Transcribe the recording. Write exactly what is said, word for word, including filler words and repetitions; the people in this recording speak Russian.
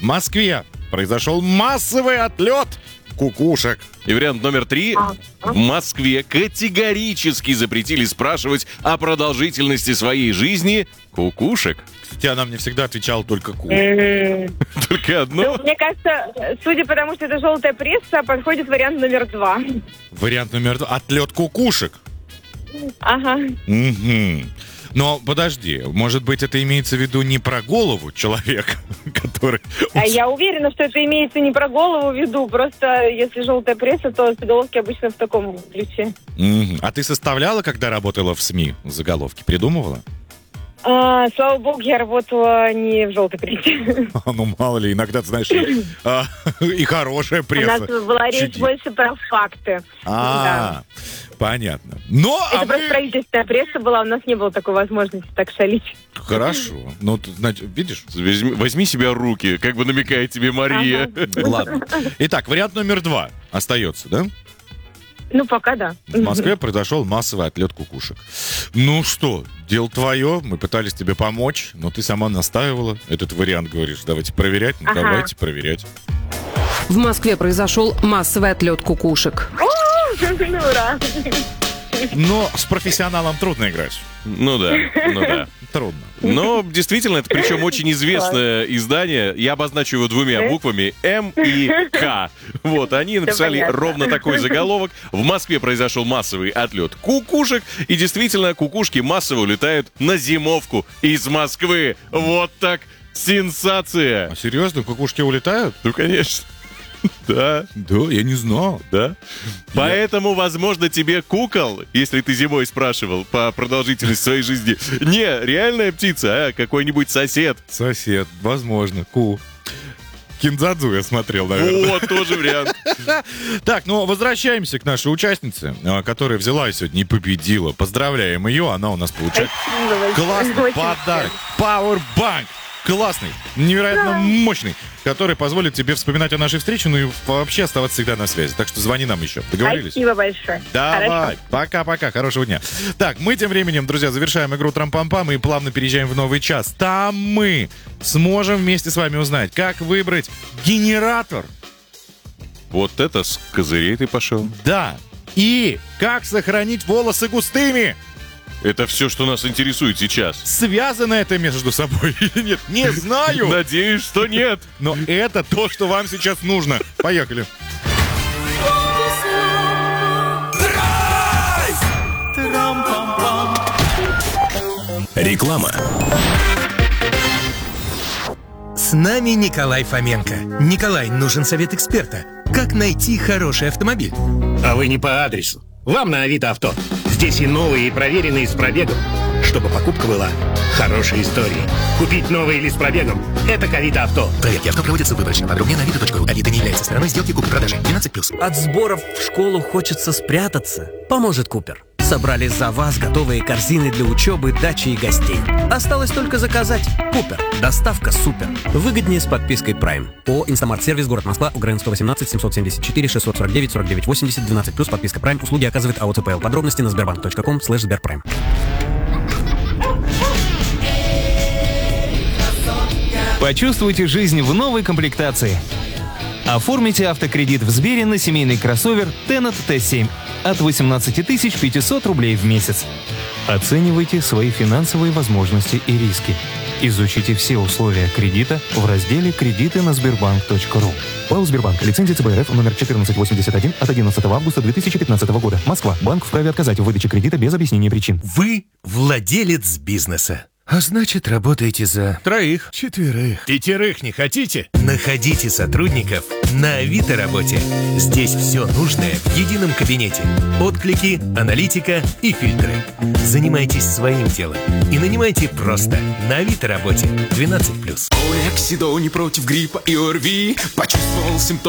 Москве произошел массовый отлет кукушек. И вариант номер три. В Москве категорически запретили спрашивать о продолжительности своей жизни кукушек. Кстати, она мне всегда отвечала только ку. Только одно? Ну, мне кажется, судя по тому, что это желтая пресса, подходит вариант номер два. Вариант номер два. Отлет кукушек. Ага. Угу. Но подожди, может быть, это имеется в виду не про голову человека, который... А я уверена, что это имеется не про голову в виду. Просто если желтая пресса, то заголовки обычно в таком ключе. Угу. А ты составляла, когда работала в СМИ, заголовки? Придумывала? А, слава богу, я работала не в желтой прессе. Ну, мало ли, иногда, ты знаешь, и, а, и хорошая пресса. У нас была речь чудит. больше про факты. А, понятно. Но, Это а просто мы... правительственная пресса была, у нас не было такой возможности так шалить. Хорошо. Ну, ты, значит, видишь? Возьми, возьми себя в руки, как бы намекает тебе Мария. Ага. Ладно. Итак, вариант номер два остается, да? Ну, пока да. В Москве произошел массовый отлет кукушек. Ну что, дело твое, мы пытались тебе помочь, но ты сама настаивала. Этот вариант говоришь, давайте проверять, ну Ага. давайте проверять. В Москве произошел массовый отлет кукушек. Ура! Но с профессионалом трудно играть. Ну да, ну да. Трудно. Но действительно, это причем очень известное издание. Я обозначу его двумя буквами М и К. Вот, они написали понятно. ровно такой заголовок. В Москве произошел массовый отлет кукушек. И действительно, кукушки массово улетают на зимовку из Москвы. Вот так сенсация. А серьезно, кукушки улетают? Ну, конечно. Да, Да, я не знал. да. Поэтому, возможно, тебе кукол, если ты зимой спрашивал по продолжительности своей жизни, не реальная птица, а какой-нибудь сосед. Сосед, возможно, ку. Киндзадзу я смотрел, наверное. Вот, тоже вариант. Так, ну, возвращаемся к нашей участнице, а, которая взяла сегодня и победила. Поздравляем ее, она у нас получает классный Очень подарок. Powerbank. Классный, невероятно мощный, который позволит тебе вспоминать о нашей встрече, ну и вообще оставаться всегда на связи. Так что звони нам еще. Договорились? Спасибо большое. Давай. Хорошо. Пока-пока. Хорошего дня. Так, мы тем временем, друзья, завершаем игру Трам-пам-пам и плавно переезжаем в новый час. Там мы сможем вместе с вами узнать, как выбрать генератор. Вот это с козырей ты пошел. Да. И как сохранить волосы густыми. Это все, что нас интересует сейчас. Связано это между собой или нет? Не знаю. Надеюсь, что нет. Но это то, что вам сейчас нужно. Поехали. Реклама. С нами Николай Фоменко. Николай, нужен совет эксперта. Как найти хороший автомобиль? А вы не по адресу. Вам на Авито Авто. Здесь и новые, и проверенные с пробегом. Чтобы покупка была хорошей историей. Купить новый или с пробегом – это к Авито Авто. Проверки авто проводятся выборочно. Подробнее на авито точка ру. Авито не является стороной сделки купли-продажи. двенадцать плюс. От сборов в школу хочется спрятаться. Поможет Купер. Собрали за вас готовые корзины для учебы, дачи и гостей. Осталось только заказать. Купер. Доставка супер. Выгоднее с подпиской Prime. ООО «Инстамарт Сервис», город Москва, Украинского восемнадцать, семьсот семьдесят четыре, шестьсот сорок девять, сорок девять восемьдесят, двенадцать плюс, подписка Prime. Услуги оказывает АО ЦПЛ. Подробности на сбербанк точка ком слэш сберпрайм. Почувствуйте жизнь в новой комплектации. Оформите автокредит в Сбере на семейный кроссовер Tennet Т семь от восемнадцать тысяч пятьсот рублей в месяц. Оценивайте свои финансовые возможности и риски. Изучите все условия кредита в разделе «Кредиты на сбербанк точка ру». ПАО «Сбербанк». Лицензия Ц Б Р Ф номер четырнадцать восемьдесят один от одиннадцатого августа две тысячи пятнадцатого года. Москва. Банк вправе отказать в выдаче кредита без объяснения причин. Вы владелец бизнеса. А значит, работаете за Троих. четверых. Пятерых не хотите? Находите сотрудников на Авито работе. Здесь все нужное в едином кабинете. Отклики, аналитика и фильтры. Занимайтесь своим делом и нанимайте просто на Авито работе. двенадцать плюс. Оксидоне против гриппа и ОРВИ. Почувствовал симптомы.